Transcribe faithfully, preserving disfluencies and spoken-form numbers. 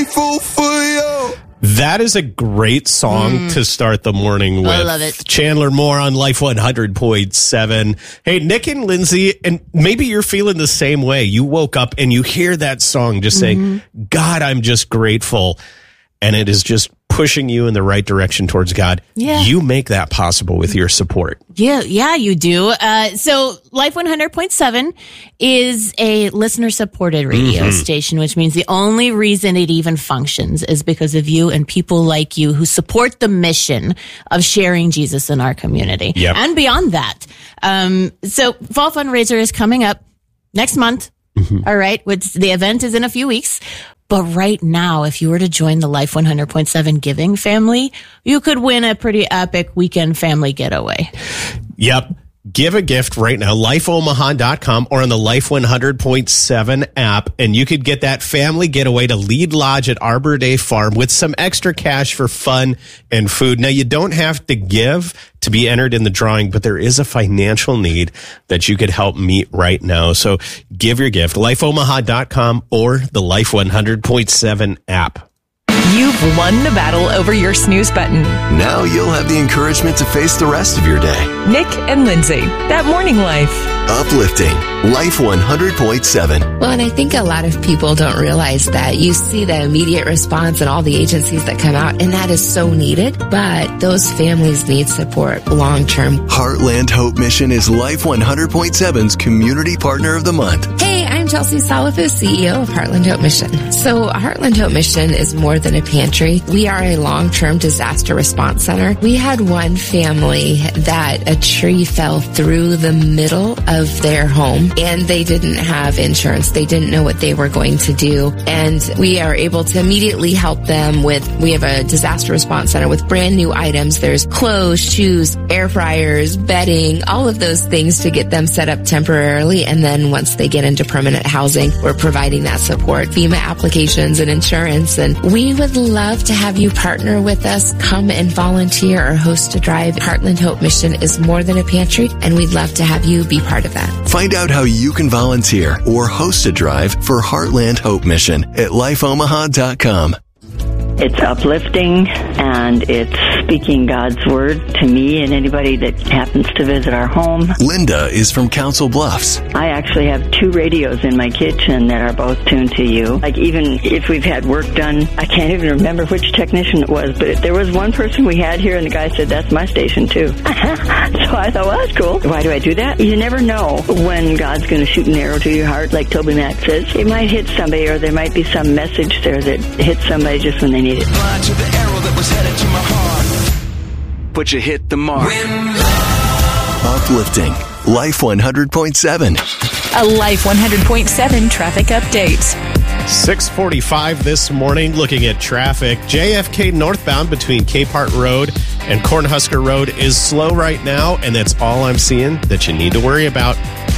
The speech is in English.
grateful for you. That is a great song mm. to start the morning with. I love it. Chandler Moore on Life one hundred point seven. Hey, Nick and Lindsay, and maybe you're feeling the same way. You woke up and you hear that song just mm-hmm. saying, God, I'm just grateful. And it is just pushing you in the right direction towards God. Yeah. You make that possible with your support. Yeah, yeah, you do. Uh, so Life one hundred point seven is a listener-supported radio mm-hmm. station, which means the only reason it even functions is because of you and people like you who support the mission of sharing Jesus in our community. Yep. And beyond that. Um, so Fall Fundraiser is coming up next month. Mm-hmm. All right. Which the event is in a few weeks. But right now, if you were to join the Life one hundred point seven giving family, you could win a pretty epic weekend family getaway. Yep. Give a gift right now, life omaha dot com or on the Life one hundred point seven app, and you could get that family getaway to Lead Lodge at Arbor Day Farm with some extra cash for fun and food. Now, you don't have to give to be entered in the drawing, but there is a financial need that you could help meet right now. So give your gift, life omaha dot com or the Life one hundred point seven app. You've won the battle over your snooze button. Now you'll have the encouragement to face the rest of your day. Nick and Lindsay, that morning life. Uplifting. Life one hundred point seven. Well, and I think a lot of people don't realize that. You see the immediate response and all the agencies that come out, and that is so needed. But those families need support long term. Heartland Hope Mission is Life one hundred point seven's Community Partner of the Month. Hey, I'm Chelsea Salafou, C E O of Heartland Hope Mission. So Heartland Hope Mission is more than a pantry. We are a long-term disaster response center. We had one family that a tree fell through the middle of their home and they didn't have insurance. They didn't know what they were going to do. And we are able to immediately help them with, we have a disaster response center with brand new items. There's clothes, shoes, air fryers, bedding, all of those things to get them set up temporarily. And then once they get into permanent housing, we're providing that support, FEMA applications and insurance. And we would love to have you partner with us. Come and volunteer or host a drive. Heartland Hope Mission is more than a pantry, and we'd love to have you be part of that. Find out how you can volunteer or host a drive for Heartland Hope Mission at life omaha dot com. It's uplifting, and it's speaking God's word to me and anybody that happens to visit our home. Linda is from Council Bluffs. I actually have two radios in my kitchen that are both tuned to you. Like, even if we've had work done, I can't even remember which technician it was, but there was one person we had here, and the guy said, that's my station, too. So I thought, well, that's cool. Why do I do that? You never know when God's going to shoot an arrow to your heart, like Toby Mac says. It might hit somebody, or there might be some message there that hits somebody just when they need it. Blind to the arrow that was headed to my heart, but you hit the mark. Uplifting. Life one hundred point seven. A Life one hundred point seven traffic update. six forty-five this morning, looking at traffic. J F K northbound between Capehart Road and Cornhusker Road is slow right now, and that's all I'm seeing that you need to worry about.